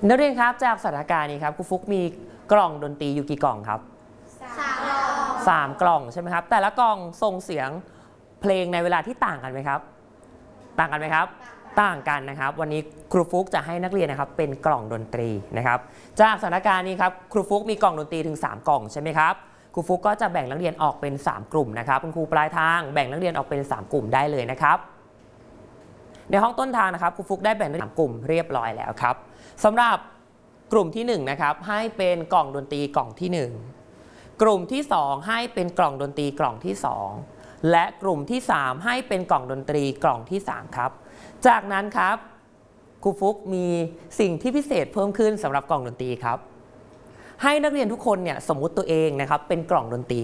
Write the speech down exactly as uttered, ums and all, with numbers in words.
นักเรียนครับจากสถานการณ์นี้ครับครูฟุกมีกล่องดนตรีอยู่กี่กล่องครับสามกล่องสามกล่องใช่ไหมครับแต่ละกล่องส่งเสียงเพลงในเวลาที่ต่างกันไหมครับต่างกันไหมครับต่างกันนะครับวันนี้ครูฟุกจะให้นักเรียนนะครับเป็นกล่องดนตรีนะครับจากสถานการณ์นี้ครับครูฟุกมีกล่องดนตรีถึงสามกล่องใช่ไหมครับครูฟุกก็จะแบ่งนักเรียนออกเป็นสามกลุ่มนะครับคุณครูปลายทางแบ่งนักเรียนออกเป็นสามกลุ่มได้เลยนะครับในห้องต้นทางนะครับครูฟุกได้แบ่งเป็นสามกลุ่มเรียบร้อยแล้วครับสำหรับกลุ่มที่หนึ่งนะครับให้เป็นกล่องดนตรีกล่องที่หนึ่งกลุ่มที่สองให้เป็นกล่องดนตรีกล่องที่สองและกลุ่มที่สามให้เป็นกล่องดนตรีกล่องที่สามครับจากนั้นครับครูฟุกมีสิ่งที่พิเศษเพิ่มขึ้นสำหรับกล่องดนตรีครับให้นักเรียนทุกคนเนี่ยสมมุติตัวเองนะครับเป็นกล่องดนตรี